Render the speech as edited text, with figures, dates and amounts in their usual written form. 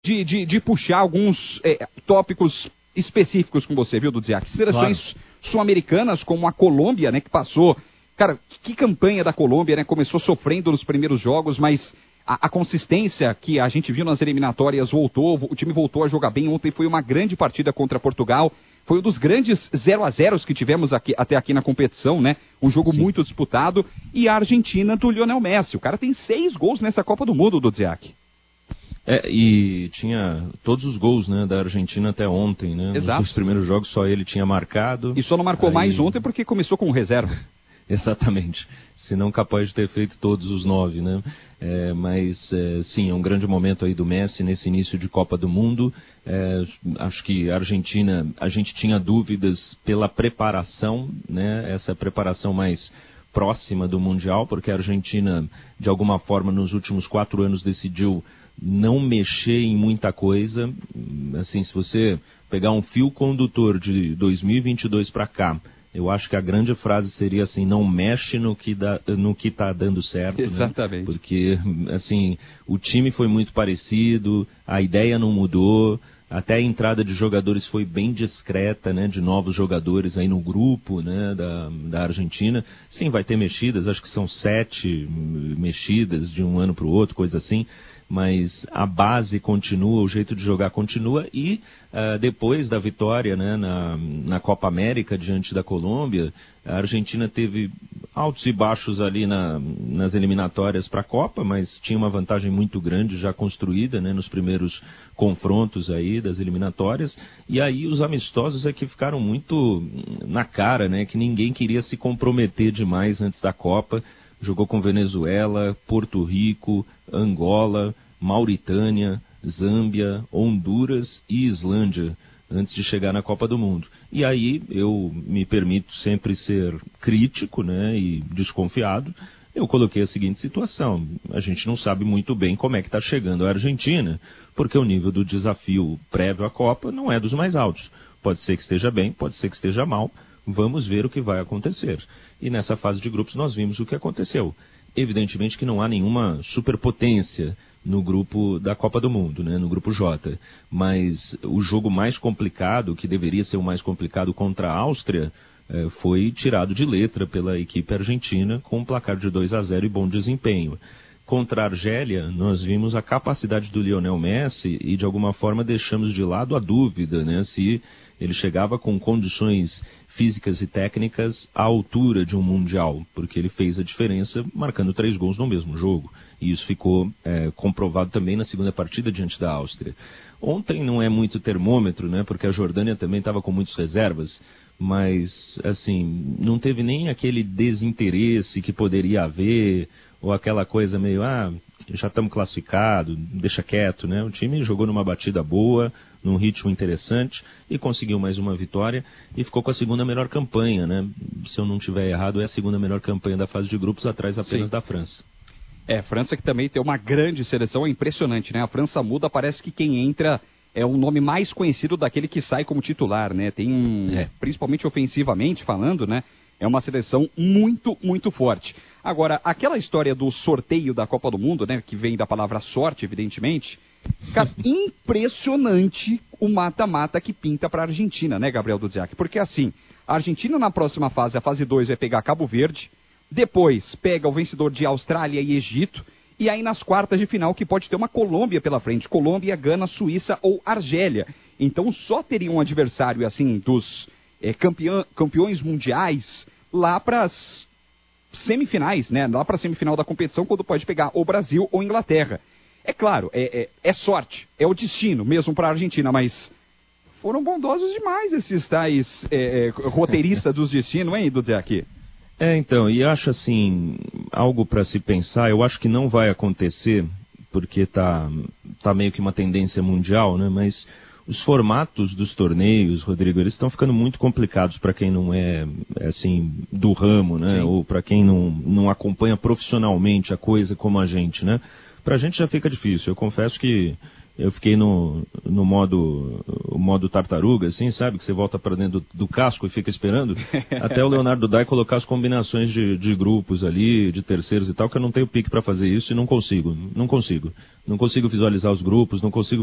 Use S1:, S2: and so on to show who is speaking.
S1: de puxar alguns tópicos específicos com você, viu, Dudziak? Seleções sul-americanas, como a Colômbia, né, que passou... Cara, que campanha da Colômbia, né? Começou sofrendo nos primeiros jogos, mas a consistência que a gente viu nas eliminatórias voltou, o time voltou a jogar bem. Ontem foi uma grande partida contra Portugal. Foi um dos grandes 0-0 que tivemos até aqui na competição, né? Um jogo muito disputado. E a Argentina do Lionel Messi. O cara tem 6 gols nessa Copa do Mundo, Dudziak.
S2: E tinha todos os gols, né, da Argentina até ontem, né?
S1: Exato.
S2: Nos primeiros jogos só ele tinha marcado.
S1: E só não marcou mais ontem porque começou com reserva.
S2: Exatamente, senão capaz de ter feito todos os 9, né? Mas sim, é um grande momento aí do Messi nesse início de Copa do Mundo. Acho que a Argentina, a gente tinha dúvidas pela preparação, né? Essa preparação mais próxima do Mundial, porque a Argentina, de alguma forma, nos últimos 4 anos decidiu não mexer em muita coisa. Assim, se você pegar um fio condutor de 2022 para cá, eu acho que a grande frase seria assim: não mexe no que está dando certo.
S1: Exatamente.
S2: Né? Porque, assim, o time foi muito parecido, a ideia não mudou, até a entrada de jogadores foi bem discreta, né? De novos jogadores aí no grupo, né? Da Argentina. Sim, vai ter mexidas, acho que são 7 mexidas de um ano para o outro, coisa assim. Mas a base continua, o jeito de jogar continua, e depois da vitória, né, na Copa América diante da Colômbia, a Argentina teve altos e baixos ali nas eliminatórias para a Copa, mas tinha uma vantagem muito grande já construída, né, nos primeiros confrontos aí das eliminatórias, e aí os amistosos é que ficaram muito na cara, né, que ninguém queria se comprometer demais antes da Copa. Jogou com Venezuela, Porto Rico, Angola, Mauritânia, Zâmbia, Honduras e Islândia, antes de chegar na Copa do Mundo. E aí eu me permito sempre ser crítico, né, e desconfiado. Eu coloquei a seguinte situação: a gente não sabe muito bem como é que está chegando a Argentina, porque o nível do desafio prévio à Copa não é dos mais altos. Pode ser que esteja bem, pode ser que esteja mal. Vamos ver o que vai acontecer. E nessa fase de grupos nós vimos o que aconteceu. Evidentemente que não há nenhuma superpotência no grupo da Copa do Mundo, né, no grupo J. Mas o jogo mais complicado, que deveria ser o mais complicado contra a Áustria, foi tirado de letra pela equipe argentina com um placar de 2-0 e bom desempenho. Contra a Argélia, nós vimos a capacidade do Lionel Messi e, de alguma forma, deixamos de lado a dúvida, né, se ele chegava com condições físicas e técnicas à altura de um Mundial, porque ele fez a diferença marcando 3 gols no mesmo jogo. E isso ficou comprovado também na segunda partida diante da Áustria. Ontem não é muito termômetro, né, porque a Jordânia também estava com muitas reservas, mas, assim, não teve nem aquele desinteresse que poderia haver, ou aquela coisa meio, já estamos classificados, deixa quieto, né? O time jogou numa batida boa, num ritmo interessante, e conseguiu mais uma vitória, e ficou com a segunda melhor campanha, né? Se eu não estiver errado, é a segunda melhor campanha da fase de grupos, atrás apenas da França.
S1: França que também tem uma grande seleção, é impressionante, né? A França muda, parece que quem entra é o nome mais conhecido daquele que sai como titular, né? Tem principalmente ofensivamente falando, né? É uma seleção muito, muito forte. Agora, aquela história do sorteio da Copa do Mundo, né? Que vem da palavra sorte, evidentemente. Cara, impressionante o mata-mata que pinta para a Argentina, né, Gabriel Dudziak? Porque assim, a Argentina na próxima fase, a fase 2, vai pegar Cabo Verde. Depois pega o vencedor de Austrália e Egito. E aí nas quartas de final que pode ter uma Colômbia pela frente. Colômbia, Gana, Suíça ou Argélia. Então só teria um adversário assim dos campeões mundiais lá para as semifinais, né? Lá para a semifinal da competição, quando pode pegar ou Brasil ou Inglaterra. É claro, é sorte, é o destino mesmo para a Argentina, mas foram bondosos demais esses tais roteiristas dos destinos, hein, Dudziak?
S2: Então, e acho assim, algo para se pensar. Eu acho que não vai acontecer, porque tá meio que uma tendência mundial, né? Mas os formatos dos torneios, Rodrigo, eles estão ficando muito complicados para quem não é, assim, do ramo, né? Sim. Ou para quem não acompanha profissionalmente a coisa como a gente, né? Pra gente já fica difícil. Eu confesso que eu fiquei no modo tartaruga, assim, sabe? Que você volta para dentro do casco e fica esperando. Até o Leonardo Dai colocar as combinações de grupos ali, de terceiros e tal, que eu não tenho pique para fazer isso e não consigo. Não consigo visualizar os grupos, não consigo